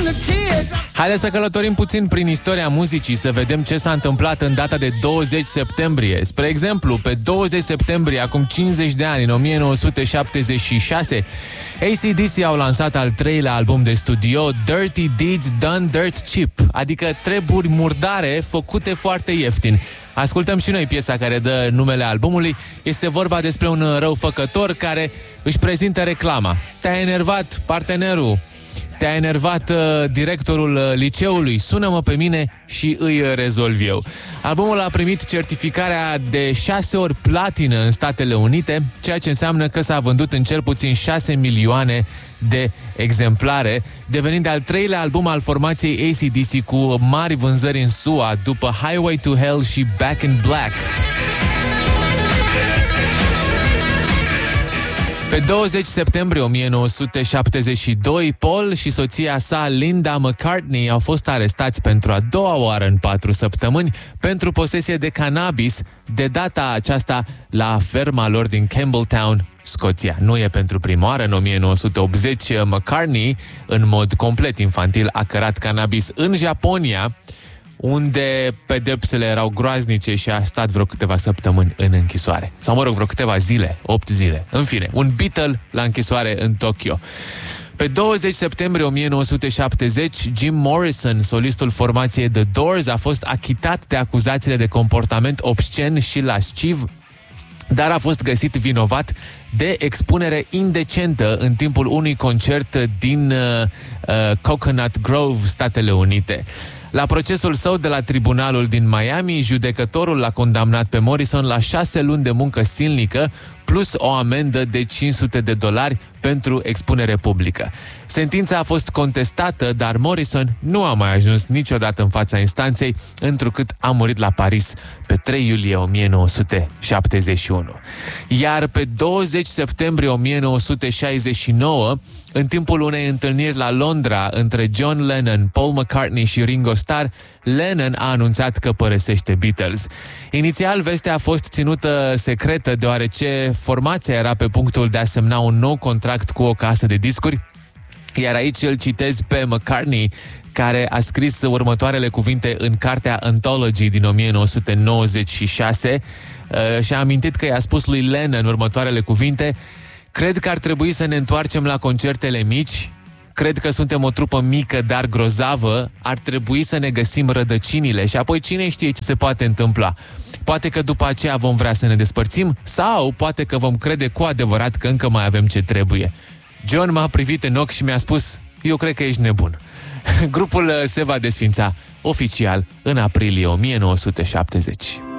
Haideți să călătorim puțin prin istoria muzicii, să vedem ce s-a întâmplat în data de 20 septembrie. Spre exemplu, pe 20 septembrie, acum 50 de ani, în 1976, AC/DC au lansat al treilea album de studio, Dirty Deeds Done Dirt Cheap, adică treburi murdare făcute foarte ieftin. Ascultăm și noi piesa care dă numele albumului. Este vorba despre un răufăcător care își prezintă reclama. Te-a enervat partenerul, te-a enervat directorul liceului, sună-mă pe mine și îi rezolv eu. Albumul a primit certificarea de 6 ori platină în Statele Unite, ceea ce înseamnă că s-a vândut în cel puțin 6 milioane de exemplare, devenind al treilea album al formației AC/DC cu mari vânzări în SUA, după Highway to Hell și Back in Black. Pe 20 septembrie 1972, Paul și soția sa, Linda McCartney, au fost arestați pentru a doua oară în 4 săptămâni pentru posesie de cannabis, de data aceasta la ferma lor din Campbelltown, Scoția. Nu e pentru prima oară. În 1980, McCartney, în mod complet infantil, a cărat cannabis în Japonia, unde pedepsele erau groaznice și a stat vreo câteva săptămâni în închisoare. Sau, mă rog, vreo câteva zile, 8 zile. În fine, un Beatle la închisoare în Tokyo. Pe 20 septembrie 1970, Jim Morrison, solistul formației The Doors, a fost achitat de acuzațiile de comportament obscen și lasciv, dar a fost găsit vinovat de expunere indecentă în timpul unui concert din Coconut Grove, Statele Unite. La procesul său de la tribunalul din Miami, judecătorul l-a condamnat pe Morrison la 6 luni de muncă silnică plus o amendă de $500 pentru expunere publică. Sentința a fost contestată, dar Morrison nu a mai ajuns niciodată în fața instanței, întrucât a murit la Paris pe 3 iulie 1971. Iar pe 20 septembrie 1969, în timpul unei întâlniri la Londra între John Lennon, Paul McCartney și Ringo Starr, Lennon a anunțat că părăsește Beatles. Inițial, vestea a fost ținută secretă, deoarece formația era pe punctul de a semna un nou contract cu o casă de discuri, iar aici îl citez pe McCartney, care a scris următoarele cuvinte în cartea Anthology din 1996 și a amintit că i-a spus lui Lennon următoarele cuvinte: cred că ar trebui să ne întoarcem la concertele mici, cred că suntem o trupă mică, dar grozavă, ar trebui să ne găsim rădăcinile și apoi cine știe ce se poate întâmpla. Poate că după aceea vom vrea să ne despărțim sau poate că vom crede cu adevărat că încă mai avem ce trebuie. John m-a privit în ochi și mi-a spus: eu cred că ești nebun. Grupul se va desfința oficial în aprilie 1970.